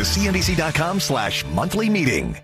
cnbc.com/monthly meeting.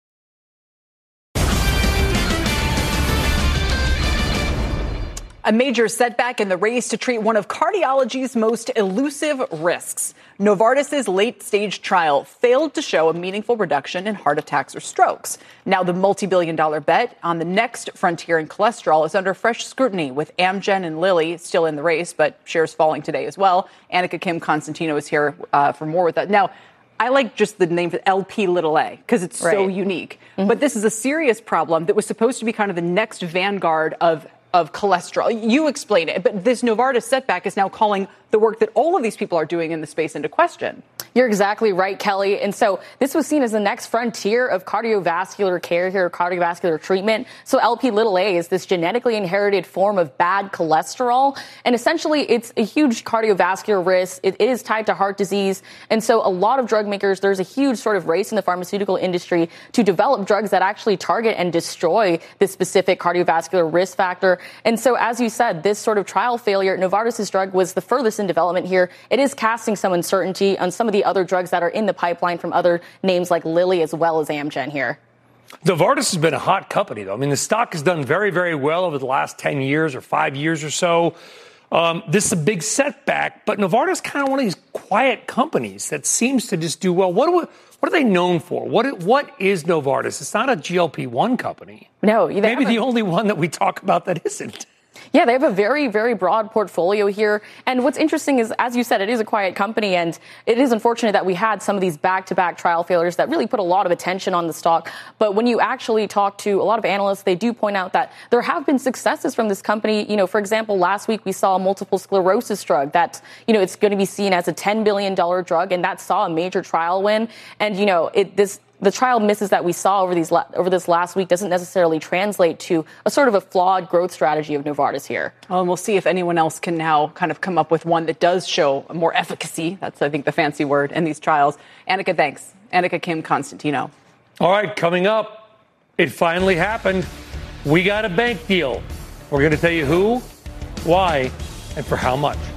A major setback in the race to treat one of cardiology's most elusive risks. Novartis's late-stage trial failed to show a meaningful reduction in heart attacks or strokes. Now the multi-billion-dollar bet on the next frontier in cholesterol is under fresh scrutiny, with Amgen and Lilly still in the race, but shares falling today as well. Annika Kim Constantino is here for more with that. Now, I like just the name Lp(a) because it's so unique. Mm-hmm. But this is a serious problem that was supposed to be kind of the next vanguard of cholesterol. You explain it, but this Novartis setback is now calling the work that all of these people are doing in the space into question. You're exactly right, Kelly. And so this was seen as the next frontier of cardiovascular care here, cardiovascular treatment. So Lp(a) is this genetically inherited form of bad cholesterol. And essentially, it's a huge cardiovascular risk. It is tied to heart disease. And so a lot of drug makers, there's a huge sort of race in the pharmaceutical industry to develop drugs that actually target and destroy this specific cardiovascular risk factor. And so, as you said, this sort of trial failure, Novartis's drug was the furthest in development here. It is casting some uncertainty on some of the other drugs that are in the pipeline from other names like Lilly as well as Amgen here. Novartis has been a hot company, though. I mean, the stock has done very, very well over the last 10 years or 5 years or so. This is a big setback, but Novartis is kind of one of these quiet companies that seems to just do well. What are they known for? What is Novartis? It's not a GLP-1 company. No. Maybe the only one that we talk about that isn't. Yeah, they have a very, very broad portfolio here. And what's interesting is, as you said, it is a quiet company, and it is unfortunate that we had some of these back-to-back trial failures that really put a lot of attention on the stock. But when you actually talk to a lot of analysts, they do point out that there have been successes from this company. You know, for example, last week we saw a multiple sclerosis drug that, you know, it's going to be seen as a $10 billion drug, and that saw a major trial win. And, you know, the trial misses that we saw over this last week doesn't necessarily translate to a sort of a flawed growth strategy of Novartis here. Well, and we'll see if anyone else can now kind of come up with one that does show more efficacy. That's, I think, the fancy word in these trials. Annika, thanks. Annika Kim Constantino. All right, coming up, it finally happened. We got a bank deal. We're going to tell you who, why, and for how much.